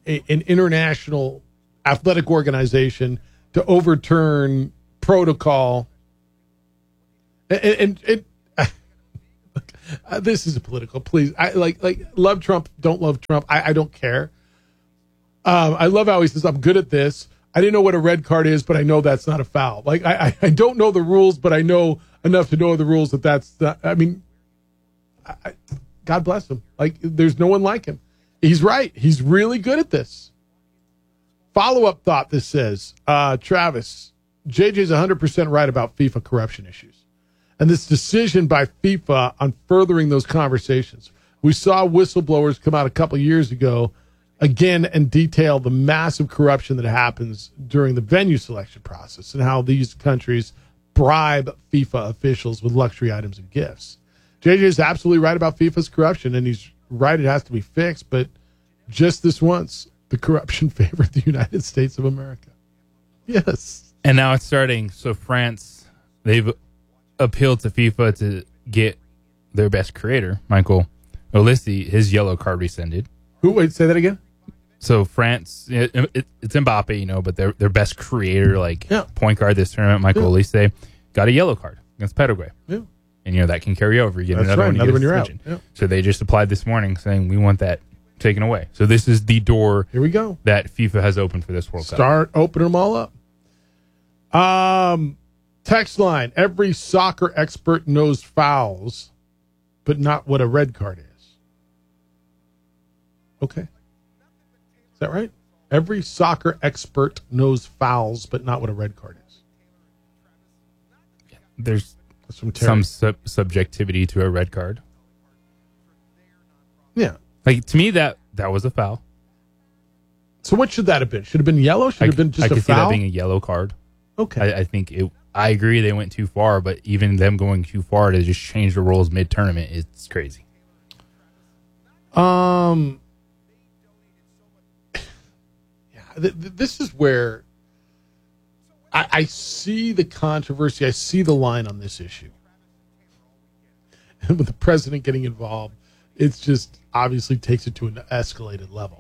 a, an international athletic organization to overturn protocol. And, and, and uh, this is a political. Please, I like like love Trump, don't love Trump. I, I don't care. Um, I love how he says, "I'm good at this. I didn't know what a red card is, but I know that's not a foul." Like I, I, I don't know the rules, but I know enough to know the rules that that's. Not, I mean, I, I, God bless him. Like there's no one like him. He's right. He's really good at this. Follow-up thought. This says, uh, Travis, J J's one hundred percent right about FIFA corruption issues. And this decision by FIFA on furthering those conversations. We saw whistleblowers come out a couple of years ago again and detail the massive corruption that happens during the venue selection process and how these countries bribe FIFA officials with luxury items and gifts. J J is absolutely right about FIFA's corruption, and he's right, it has to be fixed, but just this once, the corruption favored the United States of America. Yes. And now it's starting. So France, they've appealed to FIFA to get their best creator, Michael Olise, his yellow card rescinded. Who? Wait, say that again? So France, it, it, it's Mbappe, you know, but their their best creator, like yeah. point guard this tournament, Michael yeah. Olise, got a yellow card against Paraguay. Yeah. And, you know, that can carry over. You get That's another right. one, you another get one you're out. Yeah. So they just applied this morning saying, we want that taken away. So this is the door Here we go. that FIFA has opened for this World Cup. Start opening them all up. Um, text line. Every soccer expert knows fouls, but not what a red card is. Okay. Is that right? Every soccer expert knows fouls, but not what a red card is. There's That's from Terry. some sub- subjectivity to a red card. Yeah. Like, to me, that, that was a foul. So what should that have been? Should have been yellow? Should I, have been just I a could foul? see that being a yellow card. Okay. I, I think it. I agree they went too far, but even them going too far to just change the rules mid-tournament, it's crazy. Um, yeah, th- th- this is where I, I see the controversy. I see the line on this issue. And with the president getting involved, it's just obviously takes it to an escalated level.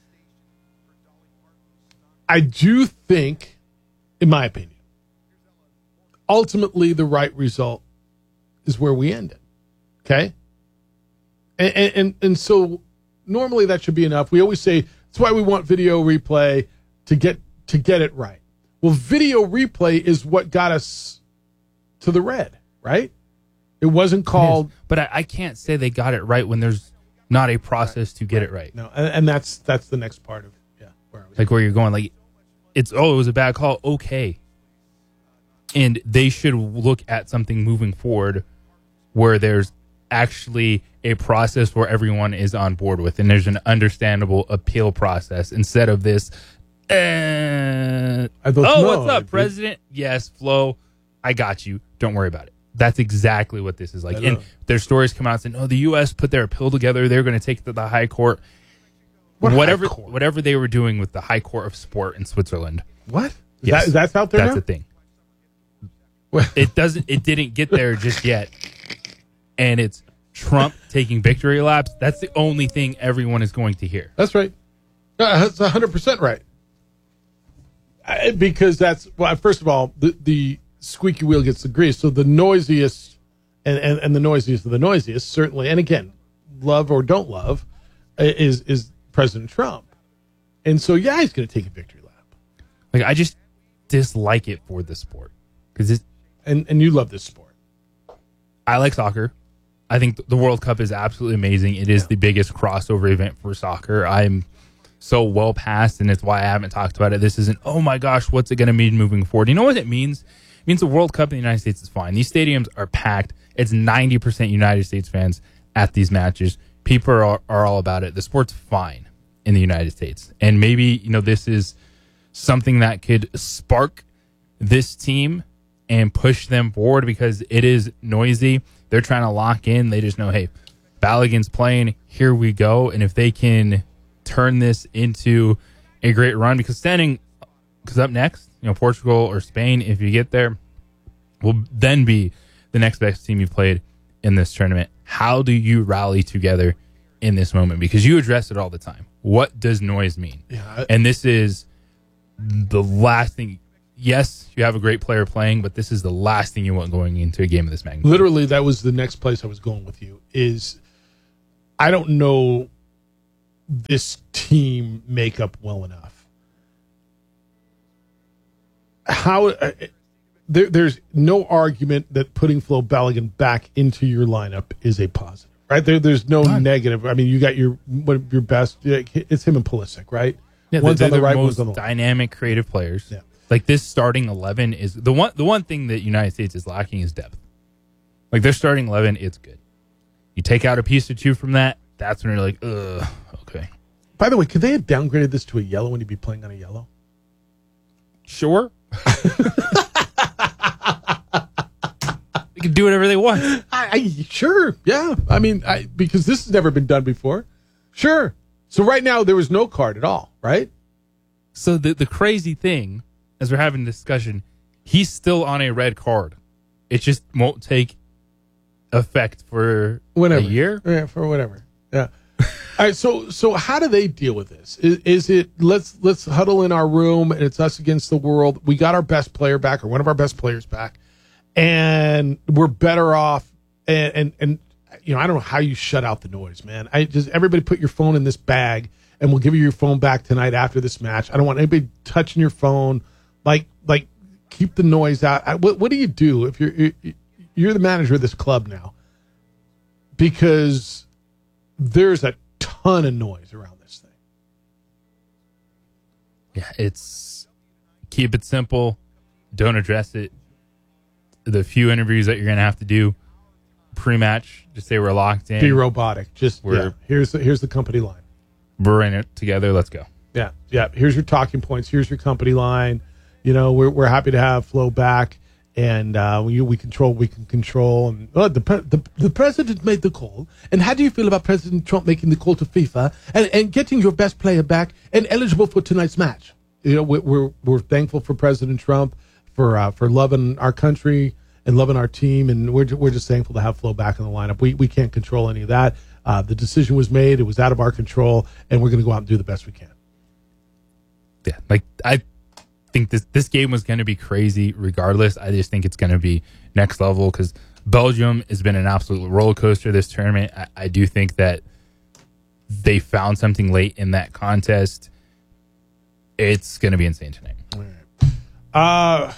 I do think, in my opinion, ultimately the right result is where we ended. Okay? And, and and so normally that should be enough. We always say that's why we want video replay to get to get it right. Well, video replay is what got us to the red, right? It wasn't called. It but I, I can't say they got it right when there's not a process to get it right. No, and, and that's that's the next part of yeah. Where I was like where you're going, like it's oh, it was a bad call. Okay, and they should look at something moving forward where there's actually a process where everyone is on board with, and there's an understandable appeal process instead of this. Uh, oh, know. what's up, President? Yes, Flo, I got you. Don't worry about it. That's exactly what this is like. And their stories come out saying, "Oh, the U S put their appeal together. They're going to take it to the High Court." What whatever, high court? whatever they were doing with the High Court of Sport in Switzerland. What? Yes, that, that's out there. That's now? a thing. It doesn't. It didn't get there just yet, and it's Trump taking victory laps. That's the only thing everyone is going to hear. That's right. Uh, that's one hundred percent right. I, because that's, well, first of all, the, the squeaky wheel gets the grease. So the noisiest, and, and, and the noisiest of the noisiest, certainly, and again, love or don't love, is is President Trump. And so, yeah, he's going to take a victory lap. Like, I just dislike it for the sport. Cause it's, and, and you love this sport. I like soccer. I think the World Cup is absolutely amazing. It is yeah. the biggest crossover event for soccer. I'm so well past, and it's why I haven't talked about it. This isn't, oh my gosh, what's it going to mean moving forward? You know what it means? It means the World Cup in the United States is fine. These stadiums are packed. It's ninety percent United States fans at these matches. People are, are all about it. The sport's fine in the United States. And maybe, you know, this is something that could spark this team and push them forward because it is noisy. They're trying to lock in. They just know, hey, Balogun's playing. Here we go. And if they can turn this into a great run, because standing, because up next, you know, Portugal or Spain, if you get there, will then be the next best team you've played in this tournament. How do you rally together in this moment because you address it all the time. What does noise mean? Yeah, I, and this is the last thing. Yes, you have a great player playing, but this is the last thing you want going into a game of this magnitude. Literally, that was the next place I was going with you. Is I don't know this team makeup well enough. How uh, there, there's no argument that putting Flo Balogun back into your lineup is a positive, right? There, there's no None. negative. I mean, you got your one of your best. It's him and Pulisic, right? Yeah, one's they're on the the right, most one's on the left. dynamic, creative players. Yeah. Like this starting eleven is the one. The one thing that United States is lacking is depth. Like their starting eleven, it's good. You take out a piece or two from that, that's when you're like, ugh, okay. By the way, could they have downgraded this to a yellow when you'd be playing on a yellow? Sure. They can do whatever they want. I, I sure, yeah. I mean, I, because this has never been done before. Sure. So right now there was no card at all, right? So the the crazy thing, as we're having a discussion, he's still on a red card. It just won't take effect for whenever. a year. Yeah, for whatever. Yeah. All right. So so how do they deal with this? Is, is it let's let's huddle in our room and it's us against the world? We got our best player back or one of our best players back, and we're better off. And and, and you know I don't know how you shut out the noise, man. I just everybody put your phone in this bag. And we'll give you your phone back tonight after this match. I don't want anybody touching your phone. Like, like, keep the noise out. I, what, what do you do if you're you're the manager of this club now? Because there's a ton of noise around this thing. Yeah, it's keep it simple. Don't address it. The few interviews that you're going to have to do pre-match, just say we're locked in. Be robotic. Just we're, yeah, here's the, here's the company line. We're in it together. Let's go. Yeah, yeah. Here's your talking points. Here's your company line. You know, we're we're happy to have Flo back, and uh, we we control. We can control. And oh, the, the the president made the call. And how do you feel about President Trump making the call to FIFA and, and getting your best player back and eligible for tonight's match? You know, we're we're, we're thankful for President Trump for uh, for loving our country and loving our team, and we're we're just thankful to have Flo back in the lineup. We we can't control any of that. Uh, the decision was made. It was out of our control, and we're going to go out and do the best we can. Yeah, like I think this this game was going to be crazy regardless. I just think it's going to be next level because Belgium has been an absolute roller coaster this tournament. I, I do think that they found something late in that contest. It's going to be insane tonight. Uh,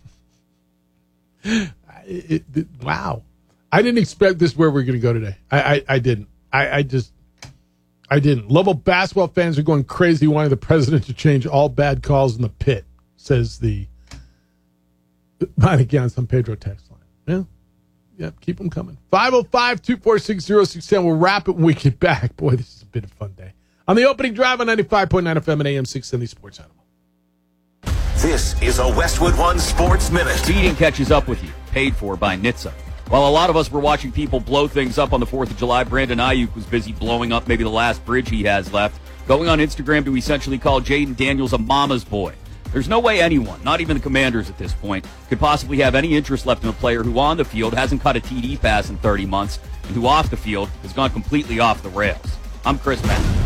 it, it, wow. I didn't expect this where we're going to go today. I, I, I didn't. I, I just, I didn't. Local basketball fans are going crazy wanting the president to change all bad calls in the pit, says the, mine again, San Pedro text line. Yeah. Yeah, keep them coming. five oh five, two four six, oh six one zero. We'll wrap it when we get back. Boy, this has been a fun day. On the opening drive on ninety-five point nine F M and A M six seventy Sports Animal. This is a Westwood One Sports Minute. Speeding catches up with you. Paid for by N H T S A. While a lot of us were watching people blow things up on the fourth of July, Brandon Ayuk was busy blowing up maybe the last bridge he has left, going on Instagram to essentially call Jaden Daniels a mama's boy. There's no way anyone, not even the Commanders at this point, could possibly have any interest left in a player who on the field hasn't caught a T D pass in thirty months and who off the field has gone completely off the rails. I'm Chris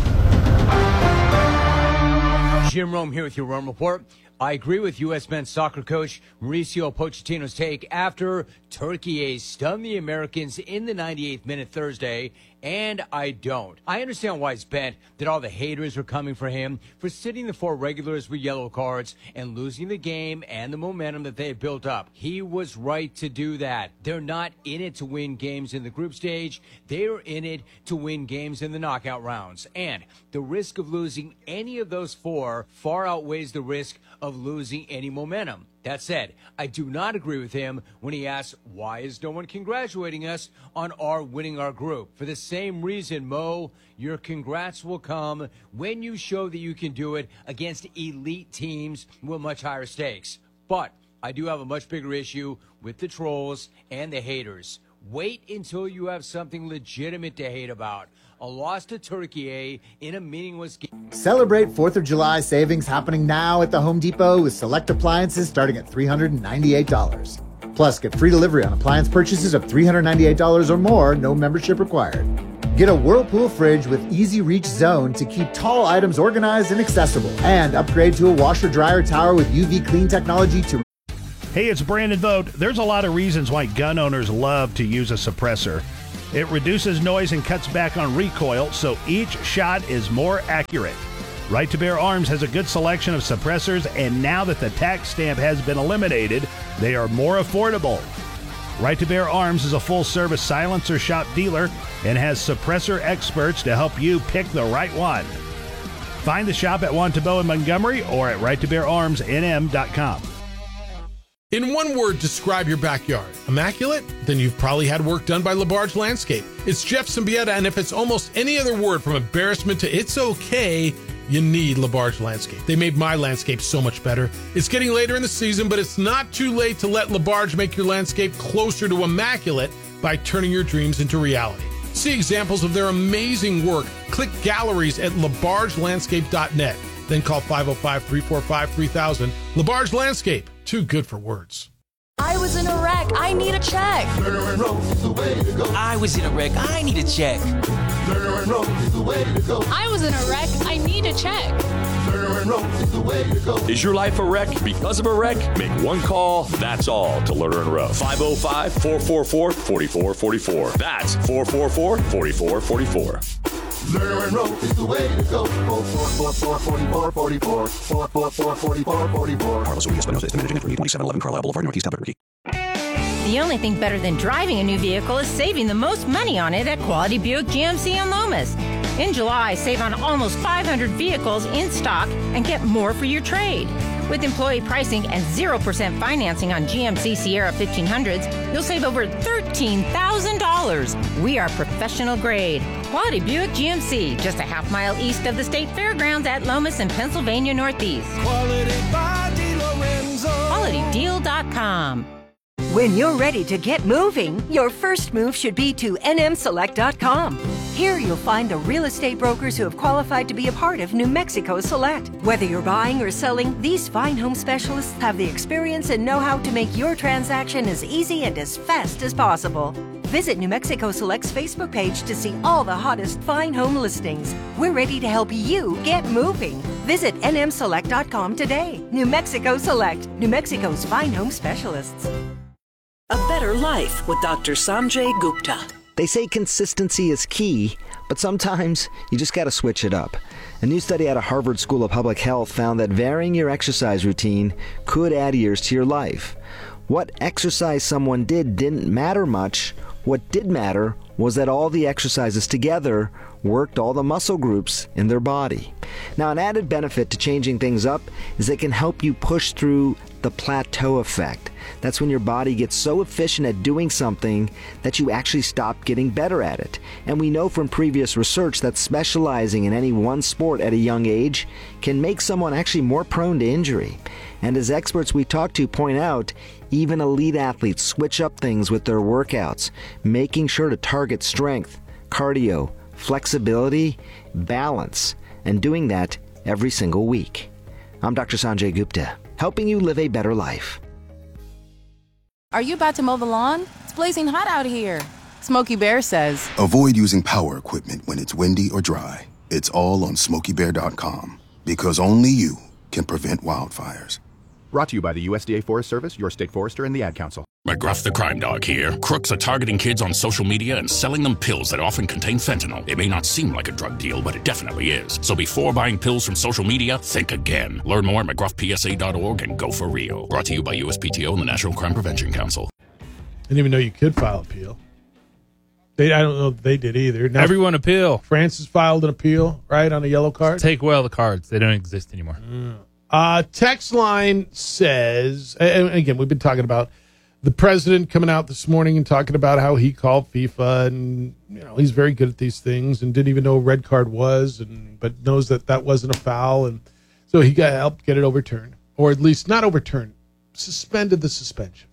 Mack. Jim Rome here with your Rome Report. I agree with U S men's soccer coach Mauricio Pochettino's take after Turkey stunned the Americans in the ninety-eighth minute Thursday, and I don't. I understand why he's bent that all the haters are coming for him for sitting the four regulars with yellow cards and losing the game and the momentum that they had built up. He was right to do that. They're not in it to win games in the group stage. They are in it to win games in the knockout rounds. And the risk of losing any of those four far outweighs the risk of losing any momentum. That said, I do not agree with him when he asks, why is no one congratulating us on our winning our group? For the same reason, Mo, your congrats will come when you show that you can do it against elite teams with much higher stakes. But I do have a much bigger issue with the trolls and the haters. Wait until you have something legitimate to hate about. A loss to Turkey eh, in a meaningless game. Celebrate fourth of July savings happening now at the Home Depot with select appliances starting at three hundred ninety-eight dollars. Plus, get free delivery on appliance purchases of three hundred ninety-eight dollars or more, no membership required. Get a Whirlpool fridge with Easy Reach Zone to keep tall items organized and accessible. And upgrade to a washer dryer tower with U V clean technology to... Hey, it's Brandon Vogt. There's a lot of reasons why gun owners love to use a suppressor. It reduces noise and cuts back on recoil, so each shot is more accurate. Right to Bear Arms has a good selection of suppressors, and now that the tax stamp has been eliminated, they are more affordable. Right to Bear Arms is a full-service silencer shop dealer and has suppressor experts to help you pick the right one. Find the shop at Wantabo in Montgomery or at right to bear arms n m dot com. In one word, describe your backyard. Immaculate? Then you've probably had work done by LaBarge Landscape. It's Jeff Symbieta, and if it's almost any other word from embarrassment to it's okay, you need LaBarge Landscape. They made my landscape so much better. It's getting later in the season, but it's not too late to let LaBarge make your landscape closer to immaculate by turning your dreams into reality. See examples of their amazing work. Click galleries at labarge landscape dot net. Then call five oh five, three four five, three thousand. LaBarge Landscape. Too good for words. I was in a wreck. I need a check. Lerner and Rowe is the way to go. I was in a wreck. I need a check. Lerner and Rowe is the way to go. I was in a wreck. I need a check. Lerner and Rowe is the way to go. Is your life a wreck because of a wreck? Make one call, that's all, to Lerner and Rowe. five oh five, four four four, four four four four. That's four four four, four four four four. Lerner and Rowe is the way to go. four four four, four four four four. four four four, four four four four. Carlos Ruiz Espinosa, Estimate Engineering, twenty-seven eleven Carlisle Boulevard, Northeast Albuquerque. The only thing better than driving a new vehicle is saving the most money on it at Quality Buick G M C on Lomas. In July, save on almost five hundred vehicles in stock and get more for your trade. With employee pricing and zero percent financing on G M C Sierra fifteen hundreds, you'll save over thirteen thousand dollars. We are professional grade. Quality Buick G M C, just a half mile east of the State Fairgrounds at Lomas in Pennsylvania Northeast. Quality by DeLorenzo. quality deal dot com. When you're ready to get moving, your first move should be to N M select dot com. Here you'll find the real estate brokers who have qualified to be a part of New Mexico Select. Whether you're buying or selling, these fine home specialists have the experience and know-how to make your transaction as easy and as fast as possible. Visit New Mexico Select's Facebook page to see all the hottest fine home listings. We're ready to help you get moving. Visit N M select dot com today. New Mexico Select, New Mexico's fine home specialists. A better life with Doctor Sanjay Gupta. They say consistency is key, but sometimes you just gotta switch it up. A new study out of Harvard School of Public Health found that varying your exercise routine could add years to your life. What exercise someone did didn't matter much. What did matter was that all the exercises together worked all the muscle groups in their body. Now, an added benefit to changing things up is it can help you push through the plateau effect. That's when your body gets so efficient at doing something that you actually stop getting better at it. And we know from previous research that specializing in any one sport at a young age can make someone actually more prone to injury. And as experts we talk to point out, even elite athletes switch up things with their workouts, making sure to target strength, cardio, flexibility, balance, and doing that every single week. I'm Doctor Sanjay Gupta, helping you live a better life. Are you about to mow the lawn? It's blazing hot out here. Smokey Bear says, avoid using power equipment when it's windy or dry. It's all on smokey bear dot com, because only you can prevent wildfires. Brought to you by the U S D A Forest Service, your state forester, and the Ad Council. McGruff the Crime Dog here. Crooks are targeting kids on social media and selling them pills that often contain fentanyl. It may not seem like a drug deal, but it definitely is. So before buying pills from social media, think again. Learn more at mcgruff p s a dot org and go for real. Brought to you by U S P T O and the National Crime Prevention Council. I didn't even know you could file appeal. They, I don't know if they did either. Now, Everyone appeal. Francis filed an appeal, right, on a yellow card? Take well the cards. They don't exist anymore. Mm. Uh, text line says, and again, we've been talking about the president coming out this morning and talking about how he called FIFA, and you know he's very good at these things, and didn't even know a red card was, and but knows that that wasn't a foul, and so he got helped get it overturned, or at least not overturned, suspended the suspension.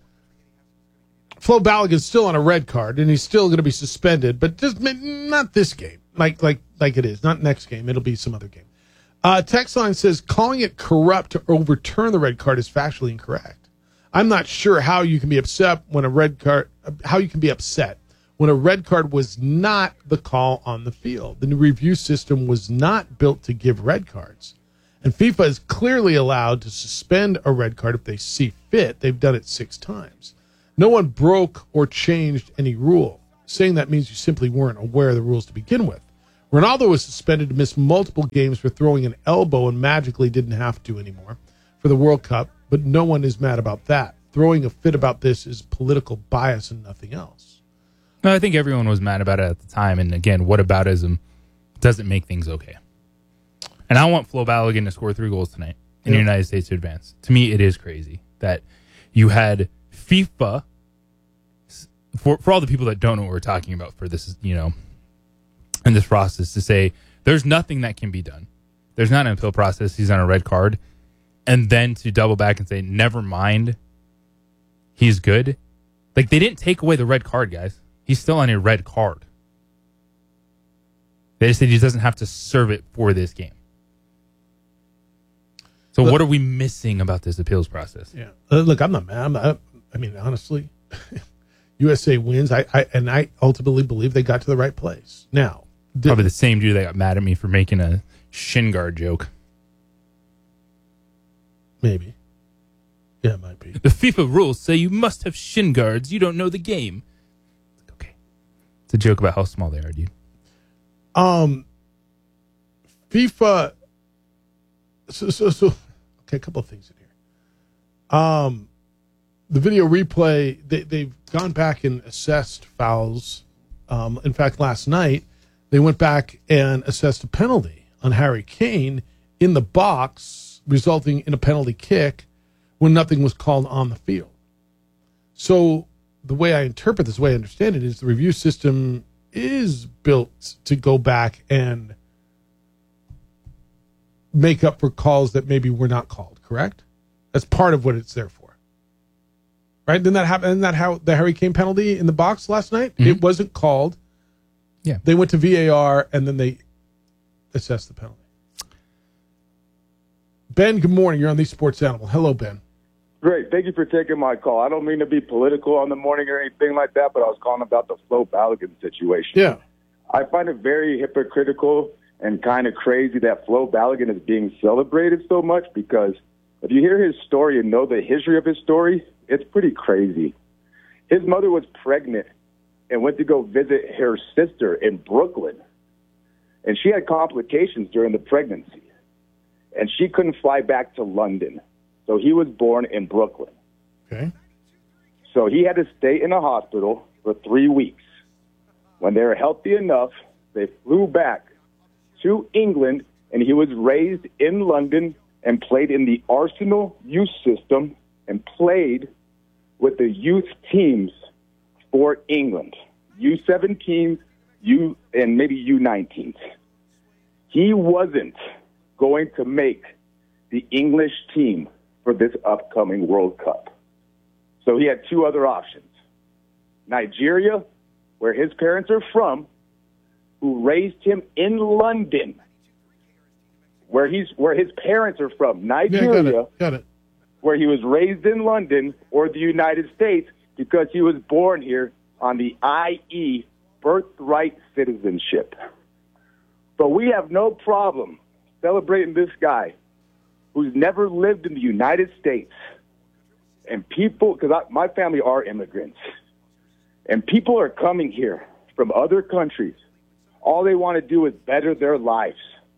Flo Balogun's still on a red card, and he's still going to be suspended, but just not this game, like like like it is, not next game. It'll be some other game. Uh, text line says calling it corrupt to overturn the red card is factually incorrect. I'm not sure how you can be upset when a red card, how you can be upset when a red card was not the call on the field. The new review system was not built to give red cards. And FIFA is clearly allowed to suspend a red card if they see fit. They've done it six times. No one broke or changed any rule. Saying that means you simply weren't aware of the rules to begin with. Ronaldo was suspended to miss multiple games for throwing an elbow and magically didn't have to anymore for the World Cup, but no one is mad about that. Throwing a fit about this is political bias and nothing else. No, I think everyone was mad about it at the time. And again, whataboutism doesn't make things okay. And I want Flo Balogun to score three goals tonight in Yeah. the United States to advance. To me, it is crazy that you had FIFA, for, for all the people that don't know what we're talking about for this, you know, in this process, to say there's nothing that can be done. There's not an appeal process. He's on a red card. And then to double back and say, never mind, he's good. Like, they didn't take away the red card, guys. He's still on a red card. They just said he doesn't have to serve it for this game. So Look, what are we missing about this appeals process? Yeah. Uh, look, I'm not mad. I'm not, I mean, honestly, U S A wins. I, I and I ultimately believe they got to the right place. Now, did, Probably the same dude that got mad at me for making a shin guard joke. maybe. Yeah, it might be. The FIFA rules say you must have shin guards. You don't know the game. Okay. It's a joke about how small they are, dude. Um, FIFA. So, so, so, okay, a couple of things in here. Um, the video replay, they, they've gone back and assessed fouls. Um, in fact, last night, they went back and assessed a penalty on Harry Kane in the box, resulting in a penalty kick when nothing was called on the field. So the way I interpret this, the way I understand it, is the review system is built to go back and make up for calls that maybe were not called, correct? That's part of what it's there for. Right? Didn't that happen? Isn't that how the Harry Kane penalty in the box last night? Mm-hmm. It wasn't called. Yeah. They went to V A R and then they assessed the penalty. Ben, good morning. You're on the Sports Animal. Hello, Ben. Great. Thank you for taking my call. I don't mean to be political on the morning or anything like that, but I was calling about the Flo Balogun situation. Yeah. I find it very hypocritical and kind of crazy that Flo Balogun is being celebrated so much, because if you hear his story and know the history of his story, it's pretty crazy. His mother was pregnant and went to go visit her sister in Brooklyn, and she had complications during the pregnancy, and she couldn't fly back to London. So he was born in Brooklyn. Okay. So he had to stay in a hospital for three weeks. When they were healthy enough, they flew back to England, and he was raised in London and played in the Arsenal youth system and played with the youth teams for England, U seventeens, U and maybe U nineteens. He wasn't going to make the English team for this upcoming World Cup. So he had two other options. Nigeria, where his parents are from, who raised him in London, where he's where his parents are from, Nigeria, yeah, got it. Got it. where he was raised in London, or the United States, because he was born here on the I E birthright citizenship. But we have no problem celebrating this guy who's never lived in the United States. And people, because my family are immigrants, and people are coming here from other countries. All they want to do is better their lives.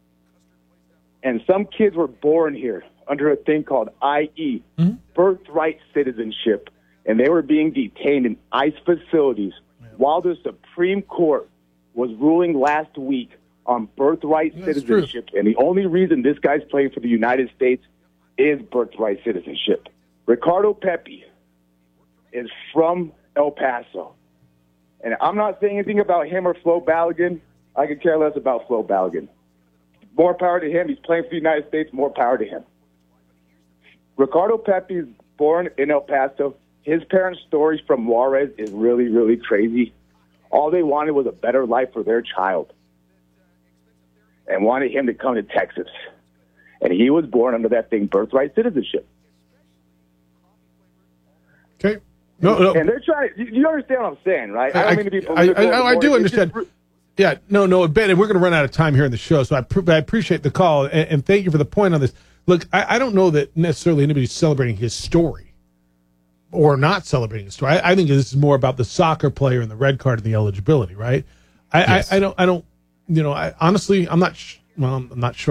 And some kids were born here under a thing called I E, mm-hmm. birthright citizenship, and they were being detained in ICE facilities yeah. while the Supreme Court was ruling last week on birthright That's citizenship. True. And the only reason this guy's playing for the United States is birthright citizenship. Ricardo Pepi is from El Paso. And I'm not saying anything about him or Flo Balogun. I could care less about Flo Balogun. More power to him. He's playing for the United States. More power to him. Ricardo Pepi is born in El Paso. His parents' stories from Juarez is really, really crazy. All they wanted was a better life for their child and wanted him to come to Texas. And he was born under that thing, birthright citizenship. Okay. No, no. And they're trying. You, you understand what I'm saying, right? I don't mean to be I, political. I, I, I do It's understand. just- Yeah, no, no, Ben, and we're going to run out of time here in the show, so I, pr- I appreciate the call, and, and thank you for the point on this. Look, I, I don't know that necessarily anybody's celebrating his story or not celebrating his story. I, I think this is more about the soccer player and the red card and the eligibility, right? I, Yes. I, I don't, I don't, you know, I, honestly, I'm not, sh- well, I'm not sure.